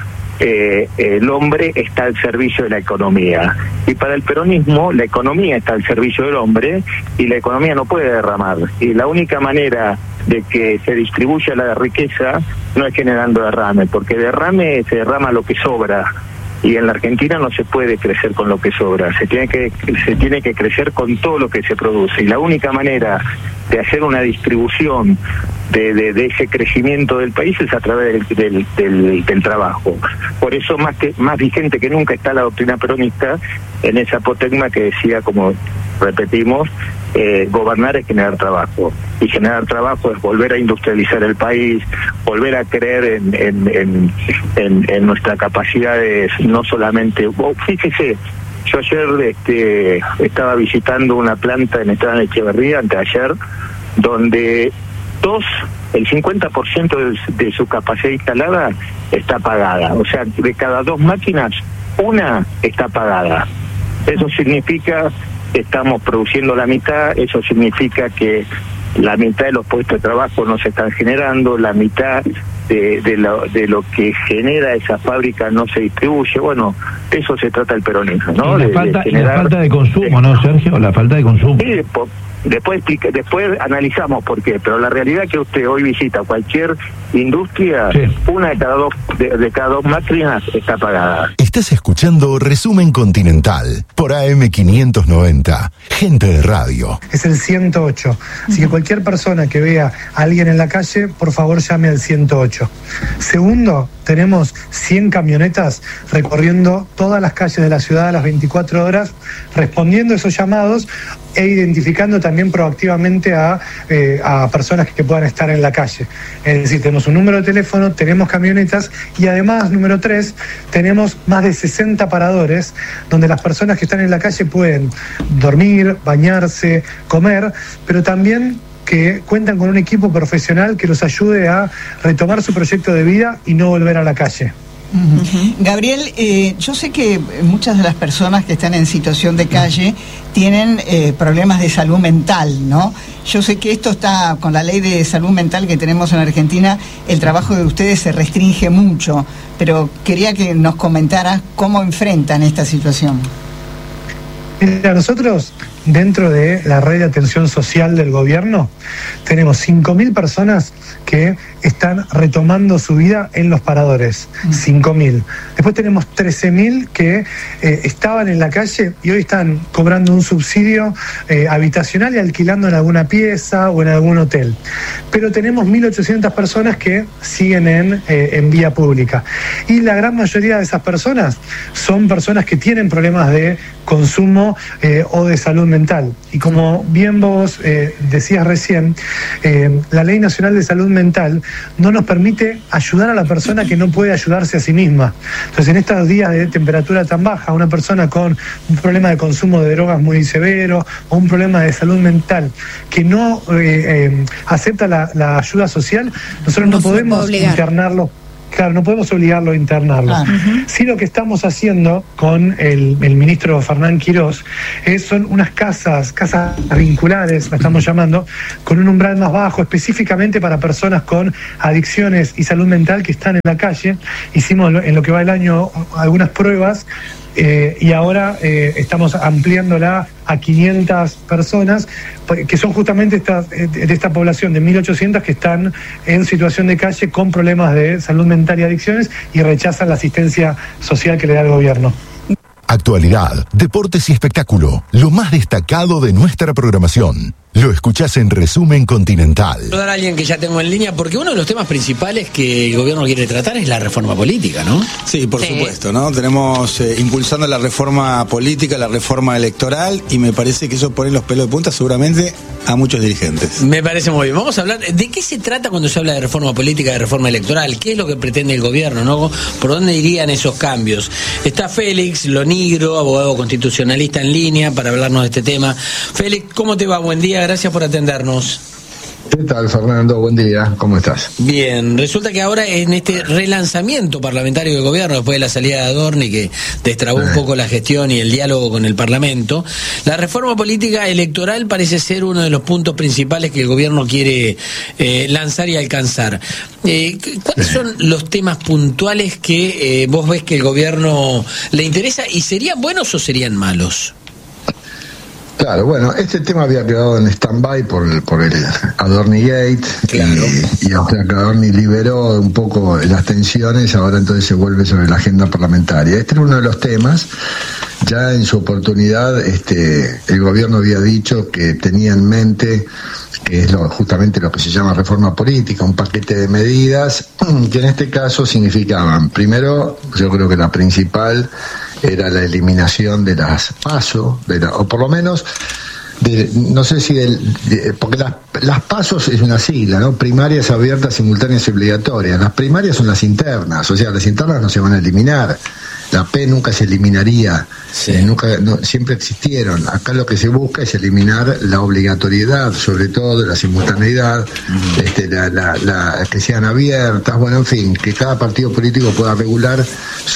S6: el hombre está al servicio de la economía, y para el peronismo la economía está al servicio del hombre, y la economía no puede derramar, y la única manera de que se distribuya la riqueza no es generando derrame, porque se derrama lo que sobra, y en la Argentina no se puede crecer con lo que sobra, se tiene que crecer con todo lo que se produce, y la única manera de hacer una distribución de ese crecimiento del país es a través del trabajo. Por eso más vigente que nunca está la doctrina peronista en esa apotegma que decía, como repetimos, gobernar es generar trabajo, y generar trabajo es volver a industrializar el país, volver a creer en nuestras capacidades, no solamente... fíjese, yo ayer estaba visitando una planta en Esteban Echeverría, anteayer, donde el 50% de su capacidad instalada está apagada. O sea, de cada 2 máquinas, una está apagada. Eso significa que estamos produciendo la mitad, eso significa que la mitad de los puestos de trabajo no se están generando, la mitad de lo que genera esa fábrica no se distribuye. Bueno, de eso se trata el peronismo, ¿no?
S5: La falta de consumo, ¿no, Sergio? La falta de consumo.
S6: Sí, después analizamos por qué, pero la realidad es que usted hoy visita cualquier industria, sí, una de cada dos máquinas está apagada.
S4: Estás escuchando Resumen Continental por AM590, Gente de Radio.
S9: Es el 108, así que cualquier persona que vea a alguien en la calle, por favor llame al 108. Segundo, tenemos 100 camionetas recorriendo todas las calles de la ciudad a las 24 horas, respondiendo a esos llamados e identificando también proactivamente a personas que puedan estar en la calle. Es decir, tenemos un número de teléfono, tenemos camionetas y además, número 3, tenemos más de 60 paradores donde las personas que están en la calle pueden dormir, bañarse, comer, pero también que cuentan con un equipo profesional que los ayude a retomar su proyecto de vida y no volver a la calle.
S10: Gabriel, yo sé que muchas de las personas que están en situación de calle tienen problemas de salud mental, ¿no? Yo sé que esto está, con la ley de salud mental que tenemos en Argentina, el trabajo de ustedes se restringe mucho, pero quería que nos comentaras cómo enfrentan esta situación.
S9: Mira, nosotros, dentro de la red de atención social del gobierno, tenemos 5.000 personas que están retomando su vida en los paradores, 5.000. Después tenemos 13.000 que estaban en la calle y hoy están cobrando un subsidio habitacional y alquilando en alguna pieza o en algún hotel. Pero tenemos 1.800 personas que siguen en vía pública. Y la gran mayoría de esas personas son personas que tienen problemas de consumo o de salud mental. Y como bien vos decías recién, la Ley Nacional de Salud Mental no nos permite ayudar a la persona que no puede ayudarse a sí misma. Entonces, en estos días de temperatura tan baja, una persona con un problema de consumo de drogas muy severo o un problema de salud mental que no acepta la ayuda social, nosotros no podemos internarlo. Claro, no podemos obligarlo a internarlo. Sí, lo que estamos haciendo con el ministro Fernán Quirós son unas casas vinculares, la estamos llamando, con un umbral más bajo, específicamente para personas con adicciones y salud mental que están en la calle. Hicimos en lo que va el año algunas pruebas y ahora estamos ampliándola a 500 personas, que son justamente de esta población de 1.800 que están en situación de calle con problemas de salud mental y adicciones y rechazan la asistencia social que le da el gobierno.
S4: Actualidad, deportes y espectáculo, lo más destacado de nuestra programación. Lo escuchás en Resumen Continental.
S11: Saludar a alguien que ya tengo en línea, porque uno de los temas principales que el gobierno quiere tratar es la reforma política, ¿no?
S12: Sí, por supuesto, ¿no? Tenemos impulsando la reforma política, la reforma electoral, y me parece que eso pone los pelos de punta seguramente a muchos dirigentes.
S11: Me parece muy bien. Vamos a hablar, ¿de qué se trata cuando se habla de reforma política, de reforma electoral? ¿Qué es lo que pretende el gobierno, no? ¿Por dónde irían esos cambios? Está Félix Lonigro, abogado constitucionalista en línea, para hablarnos de este tema. Félix, ¿cómo te va? Buen día. Gracias por atendernos.
S13: ¿Qué tal, Fernando? Buen día, ¿cómo estás?
S11: Bien, resulta que ahora en este relanzamiento parlamentario del gobierno, después de la salida de Adorni, que destrabó un poco la gestión y el diálogo con el Parlamento, la reforma política electoral parece ser uno de los puntos principales que el gobierno quiere lanzar y alcanzar. ¿Cuáles son los temas puntuales que vos ves que el gobierno le interesa y serían buenos o serían malos?
S13: Claro, bueno, este tema había quedado en stand-by por el Adorni Gate, claro. y ahora que Adorni liberó un poco las tensiones, ahora entonces se vuelve sobre la agenda parlamentaria. Este era uno de los temas. Ya en su oportunidad el gobierno había dicho que tenía en mente, que es justamente lo que se llama reforma política, un paquete de medidas que en este caso significaban, primero, yo creo que la principal era la eliminación de las PASO, o por lo menos, no sé si porque las PASO es una sigla, ¿no? Primarias, abiertas, simultáneas y obligatorias. Las primarias son las internas, o sea, las internas no se van a eliminar. La P nunca se eliminaría, siempre existieron. Acá lo que se busca es eliminar la obligatoriedad, sobre todo la simultaneidad, que sean abiertas, bueno, en fin, que cada partido político pueda regular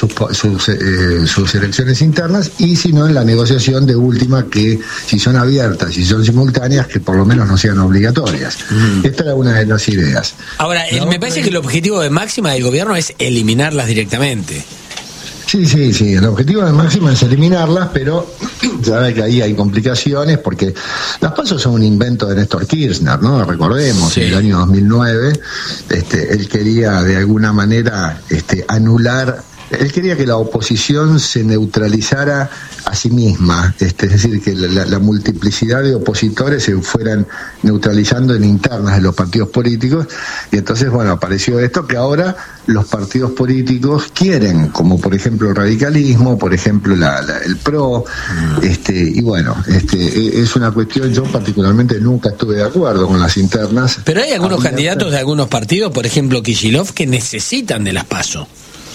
S13: sus elecciones internas, y si no, en la negociación de última, que si son abiertas, si son simultáneas, que por lo menos no sean obligatorias. Esta era una de las ideas.
S11: Ahora, me parece que el objetivo de máxima del gobierno es eliminarlas directamente.
S13: Sí, el objetivo de máxima es eliminarlas, pero sabe que ahí hay complicaciones, porque las PASO son un invento de Néstor Kirchner, ¿no? Recordemos, en el año 2009, él quería de alguna manera anular. Él quería que la oposición se neutralizara a sí misma, es decir, que la multiplicidad de opositores se fueran neutralizando en internas de los partidos políticos, y entonces, bueno, apareció esto que ahora los partidos políticos quieren, como por ejemplo el radicalismo, por ejemplo el PRO, y bueno, es una cuestión, yo particularmente nunca estuve de acuerdo con las internas.
S11: Pero hay algunos candidatos de algunos partidos, por ejemplo Kicillof, que necesitan de las PASO.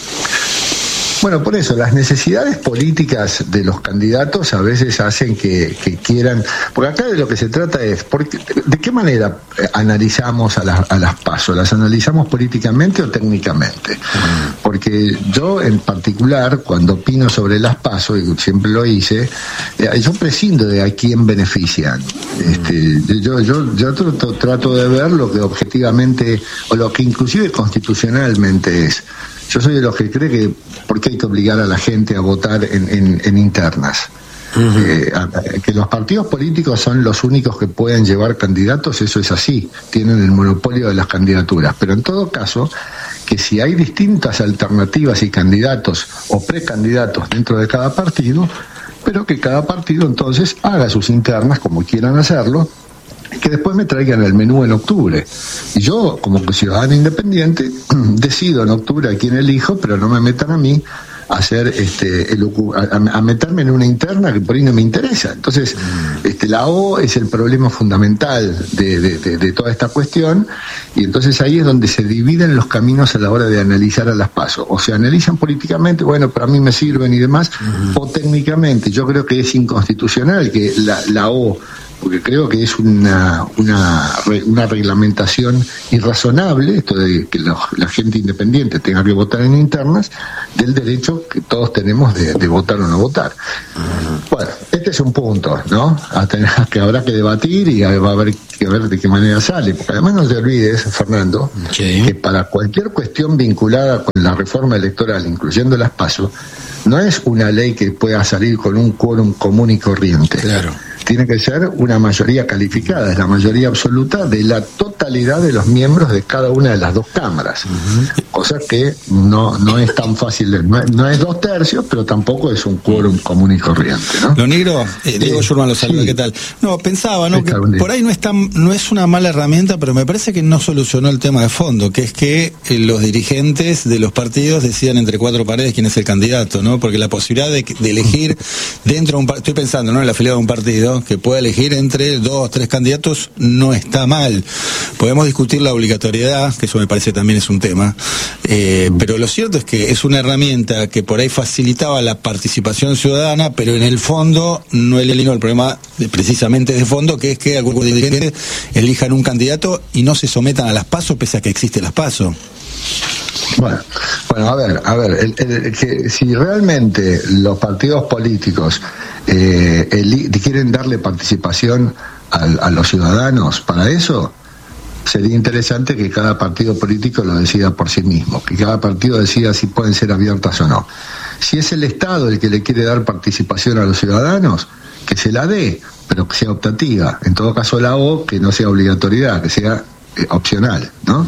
S13: Bueno, por eso, las necesidades políticas de los candidatos a veces hacen que quieran. Por acá de lo que se trata es, ¿de qué manera analizamos a las PASO? ¿Las analizamos políticamente o técnicamente? Porque yo, en particular, cuando opino sobre las PASO, y siempre lo hice, yo prescindo de a quién benefician. Yo trato de ver lo que objetivamente, o lo que inclusive constitucionalmente es. Yo soy de los que cree que, ¿por qué hay que obligar a la gente a votar en internas? Que los partidos políticos son los únicos que pueden llevar candidatos, eso es así, tienen el monopolio de las candidaturas, pero en todo caso, que si hay distintas alternativas y candidatos o precandidatos dentro de cada partido, pero que cada partido entonces haga sus internas como quieran hacerlo, que después me traigan el menú en octubre. Y yo, como ciudadano independiente, decido en octubre a quién elijo, pero no me metan a mí a hacer a meterme en una interna que por ahí no me interesa. Entonces, la O es el problema fundamental de toda esta cuestión, y entonces ahí es donde se dividen los caminos a la hora de analizar a las PASO. O se analizan políticamente, bueno, para mí me sirven y demás, o técnicamente. Yo creo que es inconstitucional que la O, porque creo que es una reglamentación irrazonable, esto de que la gente independiente tenga que votar en internas, del derecho que todos tenemos de votar o no votar. Bueno, este es un punto, ¿no? Que habrá que debatir y va a haber que ver de qué manera sale, porque además no te olvides, Fernando, que para cualquier cuestión vinculada con la reforma electoral, incluyendo las PASO, no es una ley que pueda salir con un quórum común y corriente. Claro. Tiene que ser una mayoría calificada, es la mayoría absoluta de la totalidad de los miembros de cada una de las dos cámaras. Cosa que no es tan fácil, no es 2/3, pero tampoco es un quórum común y corriente, ¿no?
S12: Lo negro, Diego Schurman lo saluda, ¿qué tal? No, pensaba, ¿no? Que por ahí no es una mala herramienta, pero me parece que no solucionó el tema de fondo, que es que los dirigentes de los partidos decidan entre cuatro paredes quién es el candidato, ¿no? Porque la posibilidad de elegir dentro de un partido, estoy pensando, ¿no? En la afiliado de un partido, que pueda elegir entre 2 o 3 candidatos, no está mal. Podemos discutir la obligatoriedad, que eso me parece también es un tema, pero lo cierto es que es una herramienta que por ahí facilitaba la participación ciudadana, pero en el fondo no eliminó el problema precisamente de fondo, que es que algunos dirigentes elijan un candidato y no se sometan a las PASO, pese a que existen las PASO.
S13: Bueno, a ver, que si realmente los partidos políticos quieren darle participación a los ciudadanos, para eso sería interesante que cada partido político lo decida por sí mismo, que cada partido decida si pueden ser abiertas o no. Si es el Estado el que le quiere dar participación a los ciudadanos, que se la dé, pero que sea optativa. En todo caso, la O, que no sea obligatoriedad, que sea opcional, ¿no?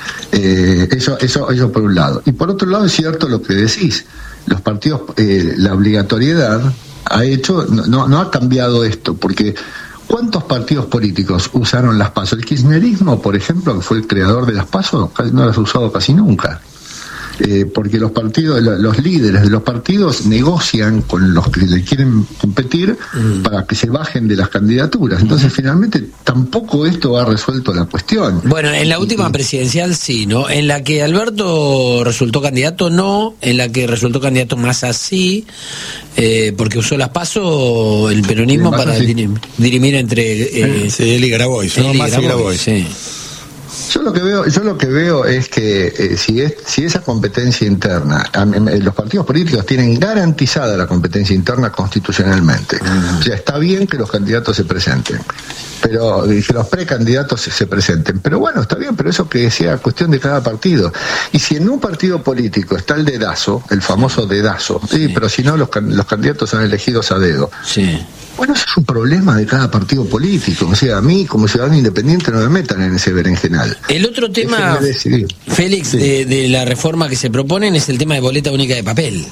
S13: Eso por un lado. Y por otro lado es cierto lo que decís, los partidos, la obligatoriedad ha hecho, no ha cambiado esto, porque ¿cuántos partidos políticos usaron las PASO? El kirchnerismo, por ejemplo, que fue el creador de las PASO, no las ha usado casi nunca. Porque los partidos, los líderes de los partidos negocian con los que le quieren competir para que se bajen de las candidaturas. Entonces, finalmente, tampoco esto ha resuelto la cuestión.
S11: Bueno, en la última presidencial sí, ¿no? En la que Alberto resultó candidato, no. En la que resultó candidato Massa, sí. Porque usó las PASO el peronismo para dirimir entre...
S12: él y Grabois, ¿no? Massa y Grabois, sí.
S13: Yo lo que veo es que si esa competencia interna, los partidos políticos tienen garantizada la competencia interna constitucionalmente. O sea, está bien que los candidatos se presenten, pero que los precandidatos se presenten. Pero bueno, está bien, pero eso que sea cuestión de cada partido. Y si en un partido político está el dedazo, el famoso dedazo, sí, pero si no, los candidatos son elegidos a dedo. Sí. Bueno, eso es un problema de cada partido político. O sea, a mí, como ciudadano independiente, no me metan en ese berenjenal.
S11: El otro tema, Félix, sí, de la reforma que se proponen es el tema de boleta única de papel.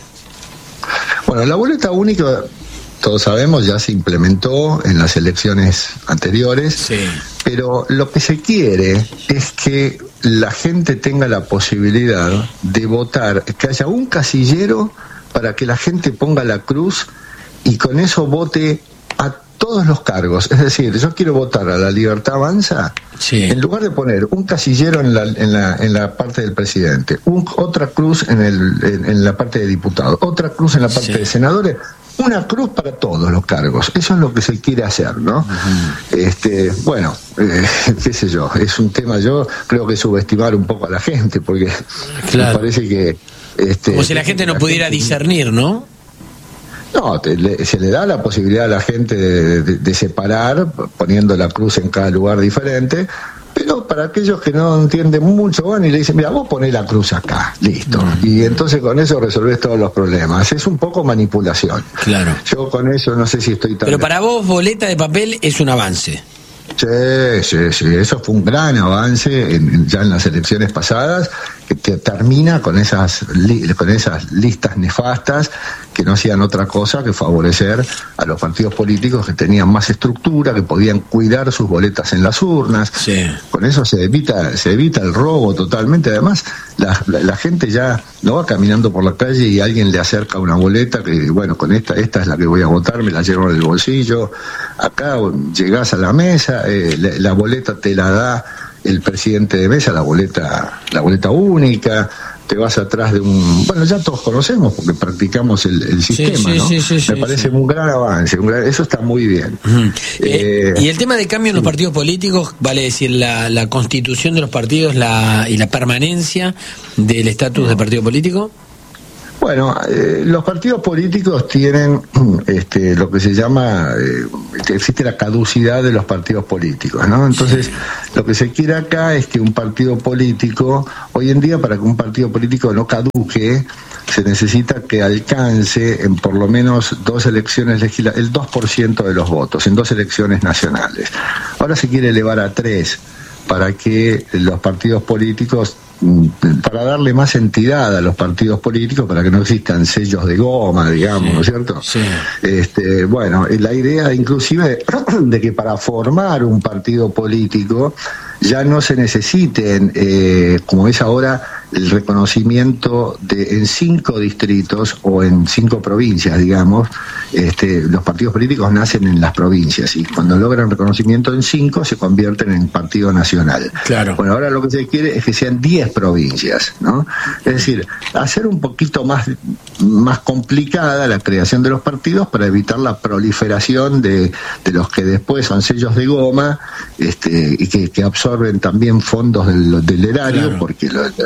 S13: Bueno, la boleta única, todos sabemos, ya se implementó en las elecciones anteriores, sí, pero lo que se quiere es que la gente tenga la posibilidad de votar, que haya un casillero para que la gente ponga la cruz y con eso vote a todos los cargos. Es decir, yo quiero votar a La Libertad Avanza, sí, en lugar de poner un casillero en la parte del presidente, otra cruz en la parte de diputados, otra cruz en la parte, sí, de senadores, una cruz para todos los cargos. Eso es lo que se quiere hacer, ¿no? Bueno, qué sé yo, es un tema, yo creo que subestimar un poco a la gente, porque claro, me parece que...
S11: como si la gente no pudiera discernir, ¿no?
S13: No, se le da la posibilidad a la gente de separar, poniendo la cruz en cada lugar diferente, Pero para aquellos que no entienden mucho, van y le dicen, mira, vos ponés la cruz acá, listo. Y entonces con eso resolvés todos los problemas. Es un poco manipulación.
S11: Claro.
S13: Yo con eso no sé si estoy tan...
S11: Pero para vos, boleta de papel es un avance.
S13: Sí, eso fue un gran avance ya en las elecciones pasadas, que termina con esas listas nefastas que no hacían otra cosa que favorecer a los partidos políticos que tenían más estructura, que podían cuidar sus boletas en las urnas. Sí. Con eso se evita el robo totalmente. Además, la gente ya no va caminando por la calle y alguien le acerca una boleta que, bueno, con esta es la que voy a votar, me la llevo en el bolsillo. Acá llegás a la mesa, la boleta te la da el presidente de mesa, la boleta única. Te vas atrás de bueno, ya todos conocemos porque practicamos el sistema, ¿no? Me parece un gran avance, eso está muy bien.
S11: Y el tema de cambio en los partidos políticos, vale decir, la constitución de los partidos y la permanencia del estatus de partido político.
S13: Bueno, los partidos políticos tienen lo que se llama, existe la caducidad de los partidos políticos, ¿no? Entonces, lo que se quiere acá es que un partido político, hoy en día para que un partido político no caduque, se necesita que alcance en por lo menos 2 elecciones el 2% de los votos, en 2 elecciones nacionales. Ahora se quiere elevar a 3 para que los partidos políticos, para darle más entidad a los partidos políticos, para que no existan sellos de goma, digamos, ¿no es cierto? Sí. Bueno, la idea inclusive de que para formar un partido político ya no se necesiten, como es ahora, el reconocimiento en 5 distritos o en 5 provincias, digamos. Los partidos políticos nacen en las provincias y cuando logran reconocimiento en 5 se convierten en partido nacional. Claro. Bueno, ahora lo que se quiere es que sean 10 provincias, ¿no? Es decir, hacer un poquito más complicada la creación de los partidos para evitar la proliferación de los que después son sellos de goma, y que absorben también fondos del erario, claro. Porque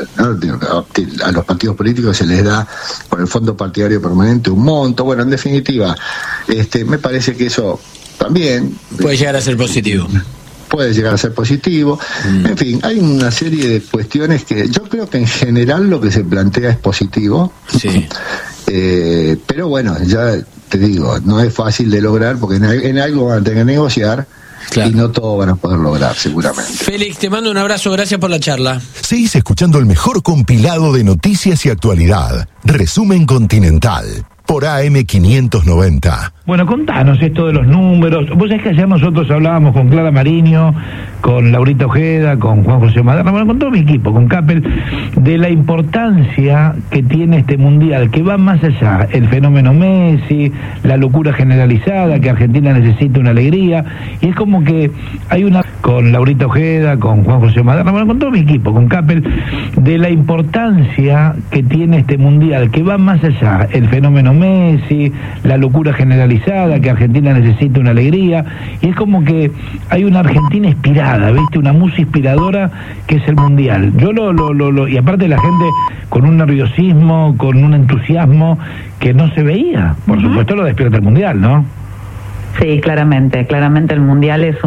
S13: a los partidos políticos se les da por el Fondo Partidario Permanente un monto. Bueno, en definitiva, me parece que eso también
S11: puede llegar a ser positivo.
S13: Puede llegar a ser positivo. En fin, hay una serie de cuestiones que yo creo que en general lo que se plantea es positivo. Sí. Pero bueno, ya te digo, no es fácil de lograr porque en algo van a tener que negociar. Claro. Y no todos van a poder lograr, seguramente.
S11: Félix, te mando un abrazo, gracias por la charla.
S4: Seguís escuchando el mejor compilado de noticias y actualidad. Resumen Continental, por AM590.
S5: Bueno, contanos esto de los números. Vos sabés que ayer nosotros hablábamos con Clara Mariño, con Laurita Ojeda, con Juan José Maderna, bueno, con todo mi equipo, con Capel, de la importancia que tiene este mundial, que va más allá, el fenómeno Messi, la locura generalizada, que Argentina necesita una alegría, y es como que hay una, con Laurita Ojeda, con Juan José Maderna, bueno, con todo mi equipo, con Capel, de la importancia que tiene este mundial, que va más allá, el fenómeno Messi, la locura generalizada, que Argentina necesita una alegría, y es como que hay una Argentina inspirada, ¿viste? Una musa inspiradora que es el mundial. Yo y aparte la gente con un nerviosismo, con un entusiasmo que no se veía. Por supuesto lo despierta el mundial, ¿no?
S14: Sí, claramente el mundial es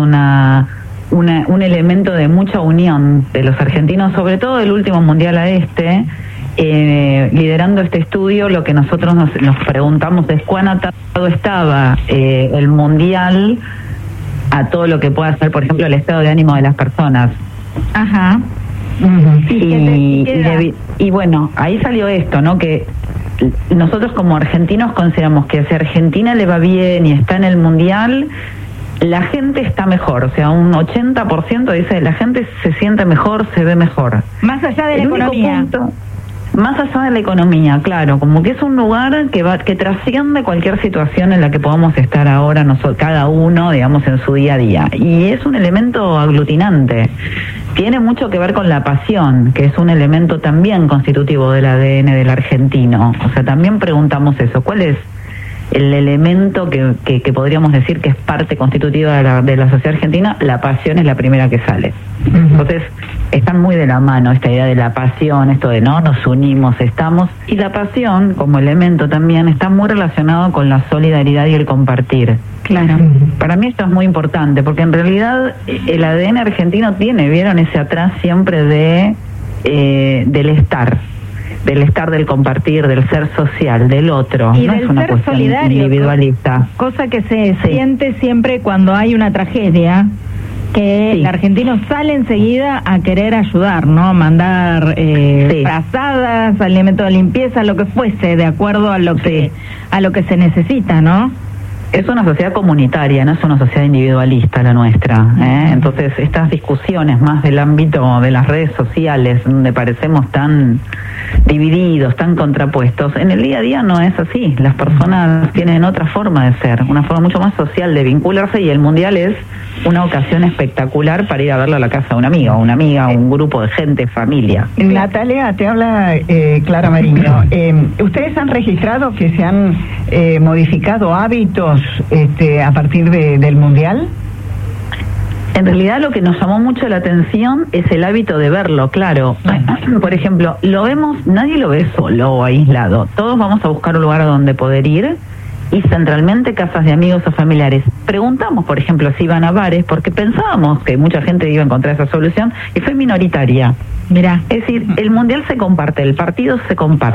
S14: un elemento de mucha unión de los argentinos, sobre todo el último mundial liderando este estudio. Lo que nosotros nos preguntamos es cuán atado estaba el mundial a todo lo que pueda ser, por ejemplo, el estado de ánimo de las personas.
S7: Ajá.
S14: Y bueno, ahí salió esto, ¿no? Que nosotros como argentinos consideramos que si a Argentina le va bien y está en el mundial, la gente está mejor. O sea, un 80% dice la gente se siente mejor, se ve mejor.
S7: Más allá de la economía.
S14: Más allá de la economía, claro, como que es un lugar que trasciende cualquier situación en la que podamos estar ahora cada uno, digamos, en su día a día. Y es un elemento aglutinante. Tiene mucho que ver con la pasión, que es un elemento también constitutivo del ADN del argentino. O sea, también preguntamos eso, ¿cuál es el elemento que podríamos decir que es parte constitutiva de la sociedad argentina, la pasión es la primera que sale. Entonces, están muy de la mano esta idea de la pasión, esto de no nos unimos, estamos, y la pasión como elemento también está muy relacionado con la solidaridad y el compartir.
S7: Claro.
S14: Para mí esto es muy importante, porque en realidad el ADN argentino tiene, ¿vieron? Ese atrás siempre del estar, del compartir, del ser social, del otro.
S7: Y
S14: no
S7: del
S14: es una
S7: ser
S14: cuestión
S7: solidario,
S14: individualista.
S7: Cosa que se siente siempre cuando hay una tragedia, que el argentino sale enseguida a querer ayudar, ¿no? Mandar frazadas, alimentos de limpieza, lo que fuese, de acuerdo a lo que se necesita, ¿no?
S14: Es una sociedad comunitaria, no es una sociedad individualista la nuestra, ¿eh? Entonces estas discusiones más del ámbito de las redes sociales, donde parecemos tan divididos, tan contrapuestos, en el día a día no es así. Las personas tienen otra forma de ser, una forma mucho más social de vincularse, y el Mundial es una ocasión espectacular para ir a verlo a la casa de un amigo, un grupo de gente, familia.
S10: Natalia, te habla Clara Mariño. ¿Ustedes han registrado que se han modificado hábitos a partir del Mundial?
S14: En realidad lo que nos llamó mucho la atención es el hábito de verlo, claro. Por ejemplo, lo vemos, nadie lo ve solo o aislado. Todos vamos a buscar un lugar a donde poder ir, y centralmente casas de amigos o familiares. Preguntamos, por ejemplo, si iban a bares, porque pensábamos que mucha gente iba a encontrar esa solución, y fue minoritaria.
S7: Mirá.
S14: Es decir, el Mundial se comparte, el partido se comparte.